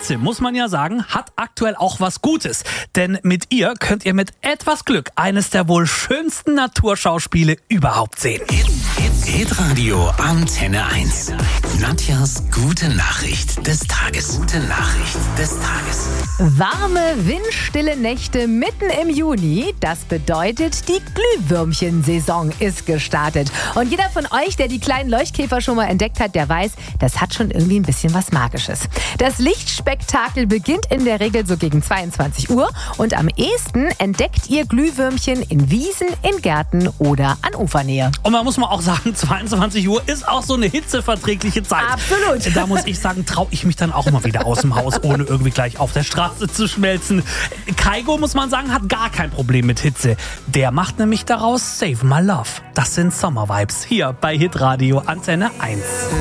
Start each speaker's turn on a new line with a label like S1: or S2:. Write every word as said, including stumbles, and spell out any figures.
S1: Hitze, muss man ja sagen, hat aktuell auch was Gutes. Denn mit ihr könnt ihr mit etwas Glück eines der wohl schönsten Naturschauspiele überhaupt sehen.
S2: Hitradio Antenne eins. Nadjas gute Nachricht des Tages. Gute Nachricht des Tages.
S3: Warme, windstille Nächte mitten im Juni, das bedeutet, die Glühwürmchensaison ist gestartet. Und jeder von euch, der die kleinen Leuchtkäfer schon mal entdeckt hat, der weiß, das hat schon irgendwie ein bisschen was Magisches. Das Lichtspektakel beginnt in der Regel so gegen zweiundzwanzig Uhr und am ehesten entdeckt ihr Glühwürmchen in Wiesen, in Gärten oder an Ufernähe.
S1: Und man muss mal auch sagen, zweiundzwanzig Uhr ist auch so eine hitzeverträgliche Zeit.
S3: Absolut.
S1: Da muss ich sagen, traue ich mich dann auch mal wieder aus dem Haus, ohne irgendwie gleich auf der Straße zu schmelzen. Kaigo, muss man sagen, hat gar kein Problem mit Hitze. Der macht nämlich daraus Save My Love. Das sind Sommer-Vibes hier bei Hitradio Antenne eins.